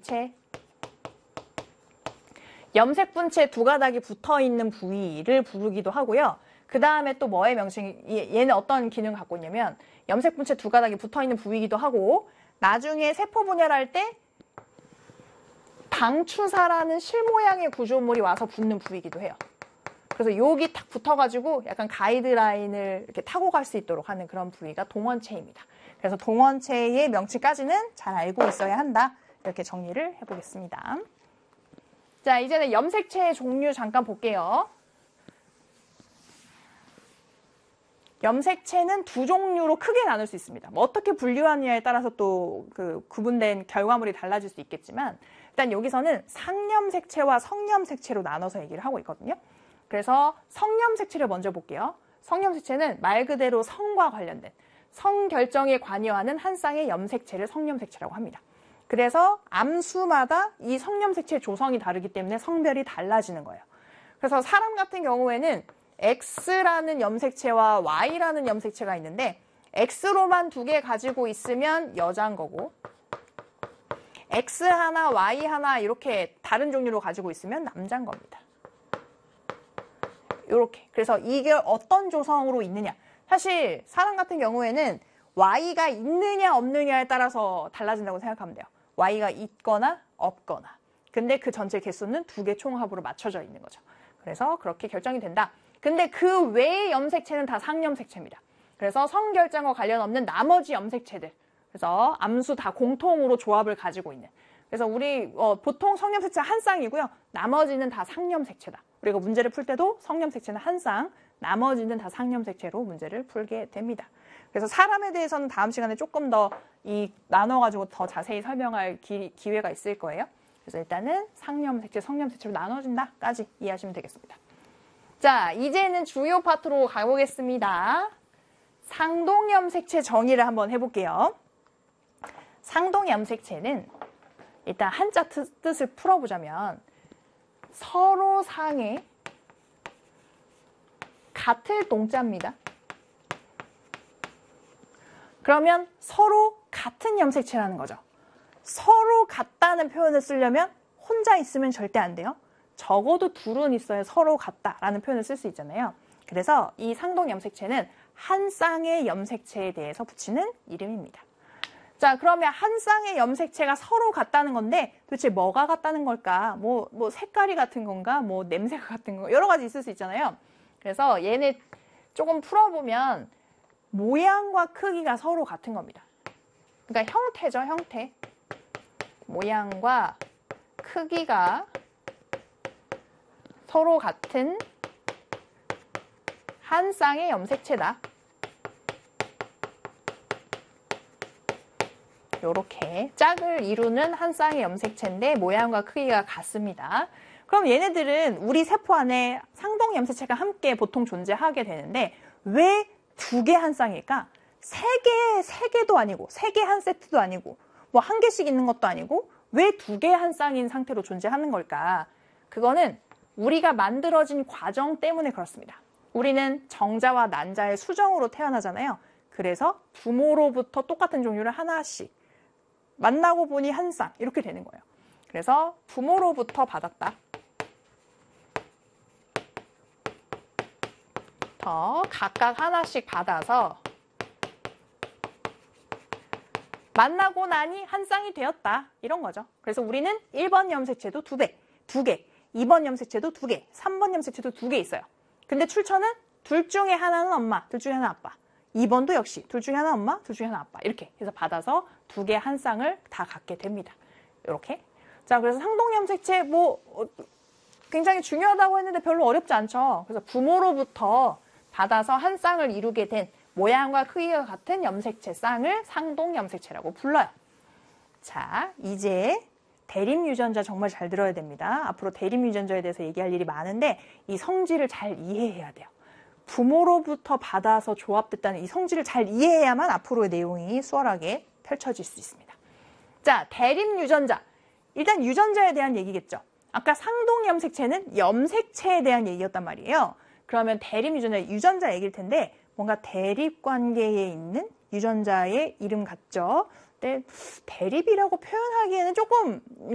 분체. 염색 분체 두 가닥이 붙어 있는 부위를 부르기도 하고요. 그 다음에 또 뭐의 명칭이, 얘는 어떤 기능을 갖고 있냐면 염색 분체 두 가닥이 붙어 있는 부위이기도 하고, 나중에 세포 분열할 때 방추사라는 실 모양의 구조물이 와서 붙는 부위이기도 해요. 그래서 여기 탁 붙어가지고 약간 가이드라인을 이렇게 타고 갈 수 있도록 하는 그런 부위가 동원체입니다. 그래서 동원체의 명칭까지는 잘 알고 있어야 한다. 이렇게 정리를 해보겠습니다. 자, 이제는 염색체의 종류 잠깐 볼게요. 염색체는 두 종류로 크게 나눌 수 있습니다. 뭐 어떻게 분류하느냐에 따라서 또 그 구분된 결과물이 달라질 수 있겠지만, 일단 여기서는 상염색체와 성염색체로 나눠서 얘기를 하고 있거든요. 그래서 성염색체를 먼저 볼게요. 성염색체는 말 그대로 성과 관련된 성 결정에 관여하는 한 쌍의 염색체를 성염색체라고 합니다. 그래서 암수마다 이 성염색체 조성이 다르기 때문에 성별이 달라지는 거예요. 그래서 사람 같은 경우에는 X라는 염색체와 Y라는 염색체가 있는데, X로만 두 개 가지고 있으면 여자인 거고, X 하나, Y 하나 이렇게 다른 종류로 가지고 있으면 남자인 겁니다. 이렇게. 그래서 이게 어떤 조성으로 있느냐. 사실 사람 같은 경우에는 Y가 있느냐 없느냐에 따라서 달라진다고 생각하면 돼요. Y가 있거나 없거나. 근데 그 전체 개수는 두 개 총합으로 맞춰져 있는 거죠. 그래서 그렇게 결정이 된다. 근데 그 외의 염색체는 다 상염색체입니다. 그래서 성결정과 관련 없는 나머지 염색체들. 그래서 암수 다 공통으로 조합을 가지고 있는. 그래서 우리 보통 성염색체 한 쌍이고요. 나머지는 다 상염색체다. 우리가 문제를 풀 때도 성염색체는 한 쌍, 나머지는 다 상염색체로 문제를 풀게 됩니다. 그래서 사람에 대해서는 다음 시간에 조금 더 나눠가지고 더 자세히 설명할 기회가 있을 거예요. 그래서 일단은 상염색체, 성염색체로 나눠진다까지 이해하시면 되겠습니다. 자, 이제는 주요 파트로 가보겠습니다. 상동염색체 정의를 한번 해볼게요. 상동염색체는 일단 한자 뜻을 풀어보자면 서로 상에 같을 동자입니다. 그러면 서로 같은 염색체라는 거죠. 서로 같다는 표현을 쓰려면 혼자 있으면 절대 안 돼요. 적어도 둘은 있어야 서로 같다라는 표현을 쓸 수 있잖아요. 그래서 이 상동 염색체는 한 쌍의 염색체에 대해서 붙이는 이름입니다. 자, 그러면 한 쌍의 염색체가 서로 같다는 건데 도대체 뭐가 같다는 걸까? 뭐 색깔이 같은 건가? 뭐 냄새가 같은 건가? 여러 가지 있을 수 있잖아요. 그래서 얘네 조금 풀어보면 모양과 크기가 서로 같은 겁니다. 그러니까 형태죠, 형태. 모양과 크기가 서로 같은 한 쌍의 염색체다. 이렇게 짝을 이루는 한 쌍의 염색체인데 모양과 크기가 같습니다. 그럼 얘네들은 우리 세포 안에 상동 염색체가 함께 보통 존재하게 되는데 왜 두 개 한 쌍일까? 세 개도 아니고 세 개 한 세트도 아니고 뭐 한 개씩 있는 것도 아니고 왜 두 개 한 쌍인 상태로 존재하는 걸까? 그거는 우리가 만들어진 과정 때문에 그렇습니다. 우리는 정자와 난자의 수정으로 태어나잖아요. 그래서 부모로부터 똑같은 종류를 하나씩 만나고 보니 한 쌍 이렇게 되는 거예요. 그래서 부모로부터 받았다. 더 각각 하나씩 받아서 만나고 나니 한 쌍이 되었다. 이런 거죠. 그래서 우리는 1번 염색체도 두 개, 2번 염색체도 두 개, 3번 염색체도 두 개 있어요. 근데 출처는 둘 중에 하나는 엄마, 둘 중에 하나 아빠. 2번도 역시 둘 중에 하나 엄마, 둘 중에 하나 아빠. 이렇게 해서 받아서 두 개 한 쌍을 다 갖게 됩니다. 이렇게. 자, 그래서 상동염색체 굉장히 중요하다고 했는데 별로 어렵지 않죠. 그래서 부모로부터 받아서 한 쌍을 이루게 된 모양과 크기가 같은 염색체 쌍을 상동염색체라고 불러요. 자, 이제 대립유전자 정말 잘 들어야 됩니다. 앞으로 대립유전자에 대해서 얘기할 일이 많은데 이 성질을 잘 이해해야 돼요. 부모로부터 받아서 조합됐다는 이 성질을 잘 이해해야만 앞으로의 내용이 수월하게 펼쳐질 수 있습니다. 자, 대립유전자. 일단 유전자에 대한 얘기겠죠. 아까 상동염색체는 염색체에 대한 얘기였단 말이에요. 그러면 유전자 얘기일 텐데 뭔가 대립관계에 있는 유전자의 이름 같죠. 근데 대립이라고 표현하기에는 조금